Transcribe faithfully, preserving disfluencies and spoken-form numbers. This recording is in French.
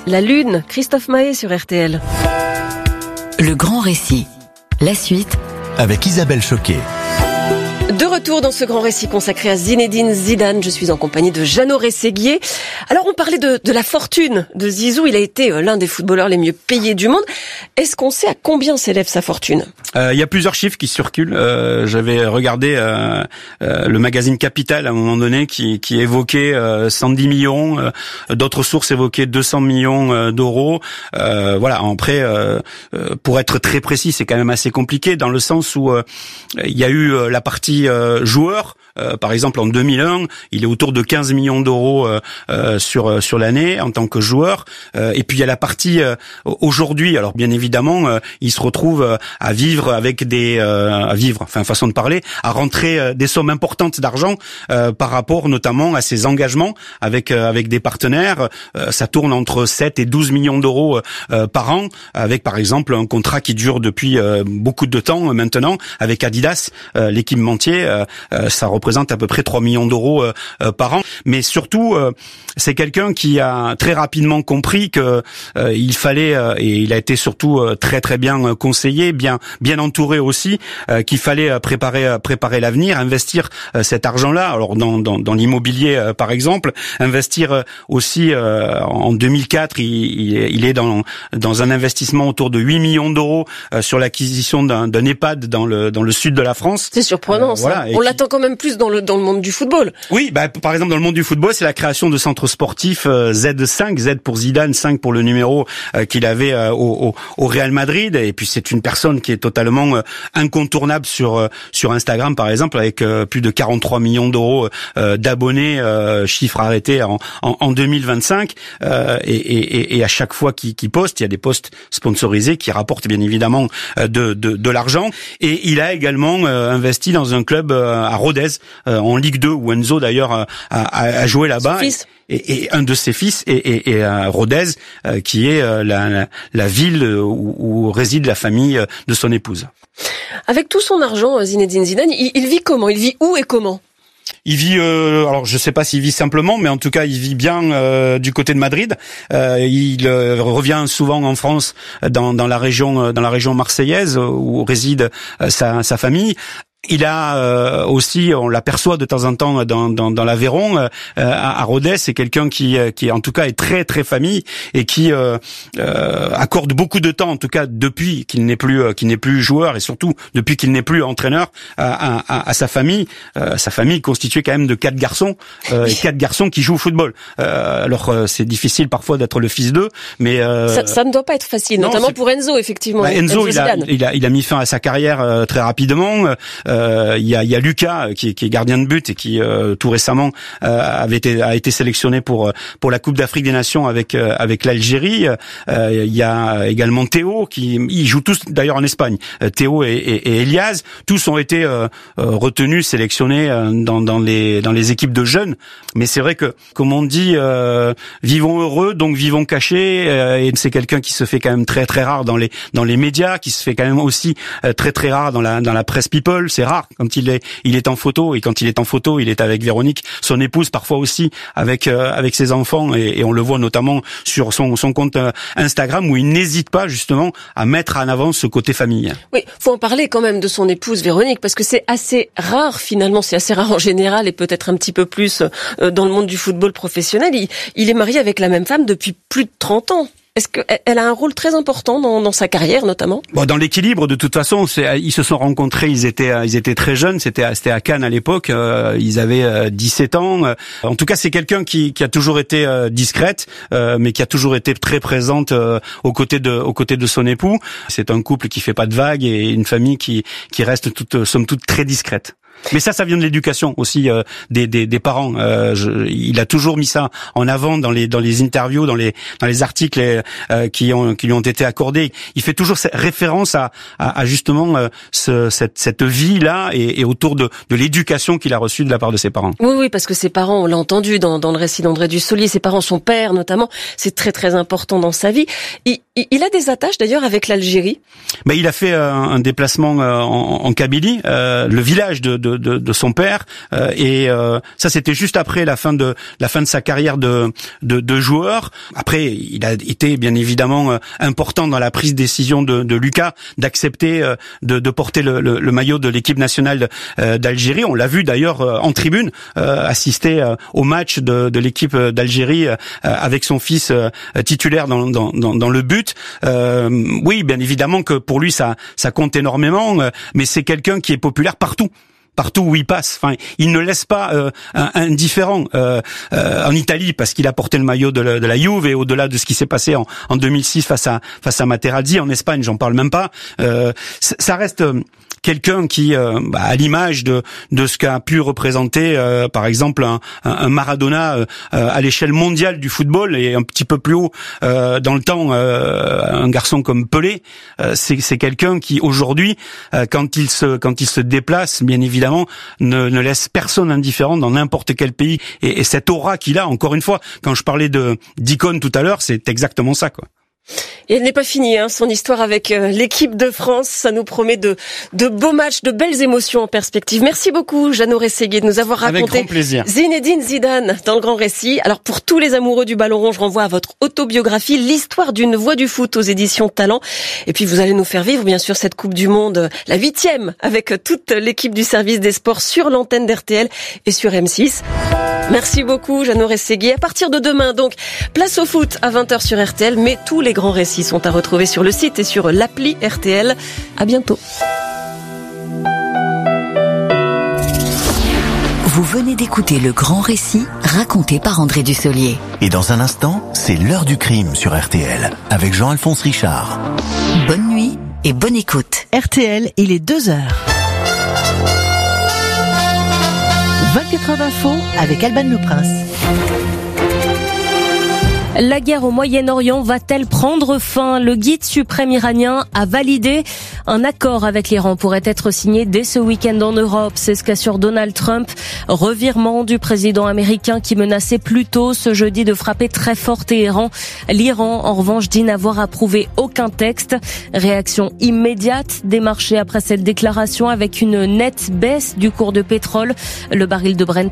La Lune, Christophe Mahé sur R T L. Le grand récit. La suite avec Isabelle Choquet. De retour dans ce grand récit consacré à Zinedine Zidane, je suis en compagnie de Jeannot Rességuier. Alors on parlait de, de la fortune de Zizou, il a été l'un des footballeurs les mieux payés du monde. Est-ce qu'on sait à combien s'élève sa fortune ? Euh, il y a plusieurs chiffres qui circulent. Euh, j'avais regardé euh, euh, le magazine Capital à un moment donné qui, qui évoquait euh, cent dix millions, euh, d'autres sources évoquaient deux cents millions euh, d'euros. Euh, voilà, après, euh, euh, pour être très précis, c'est quand même assez compliqué dans le sens où euh, il y a eu euh, la partie Euh, joueur, euh, par exemple en deux mille un, il est autour de quinze millions d'euros euh, euh, sur euh, sur l'année en tant que joueur. Euh, et puis il y a la partie euh, aujourd'hui. Alors bien évidemment, euh, il se retrouve euh, à vivre avec des euh, à vivre, enfin façon de parler, à rentrer euh, des sommes importantes d'argent euh, par rapport notamment à ses engagements avec euh, avec des partenaires. Euh, ça tourne entre sept et douze millions d'euros euh, par an, avec par exemple un contrat qui dure depuis euh, beaucoup de temps euh, maintenant avec Adidas, euh, l'équipementier. Euh, euh, ça représente à peu près trois millions d'euros euh, euh, par an. Mais surtout, euh, c'est quelqu'un qui a très rapidement compris que euh, il fallait, euh, et il a été surtout euh, très très bien euh, conseillé, bien bien entouré aussi, euh, qu'il fallait euh, préparer euh, préparer l'avenir, investir euh, cet argent-là. Alors dans dans, dans l'immobilier euh, par exemple, investir euh, aussi euh, en deux mille quatre, il, il, il est dans dans un investissement autour de huit millions d'euros euh, sur l'acquisition d'un, d'un EHPAD dans le dans le sud de la France. C'est surprenant. Euh, Voilà, on qui... l'attend quand même plus dans le dans le monde du football. Oui, bah par exemple dans le monde du football, c'est la création de centres sportifs euh, Z cinq, Z pour Zidane, cinq pour le numéro euh, qu'il avait euh, au, au, au Real Madrid. Et puis c'est une personne qui est totalement euh, incontournable sur euh, sur Instagram par exemple, avec euh, plus de quarante-trois millions d'euros euh, d'abonnés, euh, chiffre arrêté en, en, en deux mille vingt-cinq. Euh, et, et, et à chaque fois qu'il, qu'il poste, il y a des posts sponsorisés qui rapportent bien évidemment euh, de, de de l'argent. Et il a également euh, investi dans un club à Rodez, en Ligue deux, où Enzo d'ailleurs a, a, a joué là-bas. Et, et un de ses fils est, est, est à Rodez, qui est la, la, la ville où, où réside la famille de son épouse. Avec tout son argent, Zinedine Zidane, il, il vit comment ? Il vit où et comment ? Il vit, euh, alors je sais pas s'il vit simplement, mais en tout cas il vit bien euh, du côté de Madrid. Euh, il euh, revient souvent en France, dans, dans la région, dans la région marseillaise où réside euh, sa, sa famille. Il a euh, aussi, on l'aperçoit de temps en temps dans, dans, dans l'Aveyron, euh, à, à Rodez, c'est quelqu'un qui, qui en tout cas est très très famille et qui euh, euh, accorde beaucoup de temps, en tout cas depuis qu'il n'est plus, euh, qu'il n'est plus joueur et surtout depuis qu'il n'est plus entraîneur, à, à, à sa famille. Euh, sa famille constituée quand même de quatre garçons euh, et quatre garçons qui jouent au football. Euh, alors euh, c'est difficile parfois d'être le fils d'eux, mais euh, ça, ça ne doit pas être facile, non, notamment c'est... pour Enzo effectivement. Bah, Enzo, Enzo il, a, il a il a mis fin à sa carrière euh, très rapidement. Euh, Euh, il y a, il y a Lucas qui, qui est gardien de but et qui euh, tout récemment euh, avait été, a été sélectionné pour pour la Coupe d'Afrique des Nations avec euh, avec l'Algérie. Euh, il y a également Théo qui ils jouent tous d'ailleurs en Espagne. Euh, Théo et, et, et Elias, tous ont été euh, retenus, sélectionnés dans, dans les dans les équipes de jeunes. Mais c'est vrai que comme on dit, euh, vivons heureux donc vivons cachés. Euh, et c'est quelqu'un qui se fait quand même très très rare dans les dans les médias, qui se fait quand même aussi euh, très très rare dans la dans la presse people. C'est rare quand il est il est en photo, et quand il est en photo, il est avec Véronique, son épouse, parfois aussi avec euh, avec ses enfants, et, et on le voit notamment sur son son compte Instagram où il n'hésite pas justement à mettre en avant ce côté famille. Oui, faut en parler quand même de son épouse Véronique, parce que c'est assez rare finalement, c'est assez rare en général et peut-être un petit peu plus euh, dans le monde du football professionnel. Il, il est marié avec la même femme depuis plus de trente ans. Est-ce qu'elle a un rôle très important dans, dans sa carrière, notamment ? Bon, dans l'équilibre, de toute façon, c'est, ils se sont rencontrés, ils étaient, ils étaient très jeunes, c'était, c'était à Cannes à l'époque, euh, ils avaient euh, dix-sept ans. En tout cas, c'est quelqu'un qui, qui a toujours été euh, discrète, euh, mais qui a toujours été très présente euh, aux côtés de, aux côtés de son époux. C'est un couple qui fait pas de vagues et une famille qui, qui reste toute, somme toute très discrète. Mais ça, ça vient de l'éducation aussi euh, des, des, des parents. Euh, je, il a toujours mis ça en avant dans les dans les interviews, dans les dans les articles euh, qui ont qui lui ont été accordés. Il fait toujours référence à, à, à justement euh, ce, cette cette vie là et, et autour de de l'éducation qu'il a reçue de la part de ses parents. Oui, oui, parce que ses parents, on l'a entendu dans dans le récit d'André Dussolier, ses parents, son père notamment, c'est très très important dans sa vie. Il, il, il a des attaches d'ailleurs avec l'Algérie. Mais il a fait euh, un déplacement euh, en, en Kabylie, euh, le village de, de de, de, de son père. Euh, et euh, ça, c'était juste après la fin de la fin de sa carrière de, de, de joueur. Après, il a été bien évidemment euh, important dans la prise de décision de, de Lucas d'accepter euh, de, de porter le, le, le maillot de l'équipe nationale euh, d'Algérie. On l'a vu d'ailleurs euh, en tribune euh, assister euh, au match de, de l'équipe d'Algérie euh, avec son fils euh, titulaire dans, dans, dans, dans le but. Euh, oui, bien évidemment que pour lui ça, ça compte énormément, euh, mais c'est quelqu'un qui est populaire partout. Partout où il passe, enfin, il ne laisse pas euh, indifférent. Euh, euh, en Italie, parce qu'il a porté le maillot de la, de la Juve, et au-delà de ce qui s'est passé en, en deux mille six face à face à Materazzi, en Espagne, j'en parle même pas. Euh, ça reste euh, quelqu'un qui, euh, bah, à l'image de de ce qu'a pu représenter, euh, par exemple, un, un Maradona euh, à l'échelle mondiale du football, et un petit peu plus haut euh, dans le temps, euh, un garçon comme Pelé. Euh, c'est c'est quelqu'un qui aujourd'hui, euh, quand il se quand il se déplace, bien évidemment, Ne, ne laisse personne indifférent dans n'importe quel pays, et, et cette aura qu'il a, encore une fois, quand je parlais de d'icône tout à l'heure, c'est exactement ça, quoi. Et elle n'est pas finie, hein, son histoire avec euh, l'équipe de France. Ça nous promet de, de beaux matchs, de belles émotions en perspective. Merci beaucoup, Jeannot Rességuier, de nous avoir raconté Zinedine Zidane dans le Grand Récit. Alors, pour tous les amoureux du ballon rond, je renvoie à votre autobiographie, l'histoire d'une voix du foot aux éditions Talent. Et puis, vous allez nous faire vivre, bien sûr, cette Coupe du Monde, la huitième, avec toute l'équipe du service des sports sur l'antenne d'R T L et sur M six. Merci beaucoup, Jeannot Rességuier. À partir de demain, donc, place au foot à vingt heures sur R T L, mais tous les grands récits sont à retrouver sur le site et sur l'appli R T L. À bientôt. Vous venez d'écouter le Grand Récit raconté par André Dussolier. Et dans un instant, c'est l'heure du crime sur R T L avec Jean-Alphonse Richard. Bonne nuit et bonne écoute. R T L, il est deux heures. vingt-quatre heures d'info avec Alban Le Prince. La guerre au Moyen-Orient va-t-elle prendre fin ? Le guide suprême iranien a validé un accord avec l'Iran pourrait être signé dès ce week-end en Europe. C'est ce qu'assure Donald Trump. Revirement du président américain qui menaçait plus tôt ce jeudi de frapper très fort Téhéran. L'Iran, en revanche, dit n'avoir approuvé aucun texte. Réaction immédiate des marchés après cette déclaration avec une nette baisse du cours de pétrole. Le baril de Brent